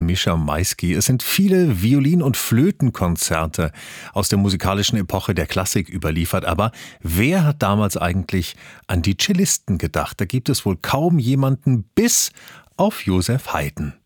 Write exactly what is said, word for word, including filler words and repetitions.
Mischa Maisky. Es sind viele Violin- und Flötenkonzerte aus der musikalischen Epoche der Klassik überliefert. Aber wer hat damals eigentlich an die Cellisten gedacht? Da gibt es wohl kaum jemanden bis auf Joseph Haydn.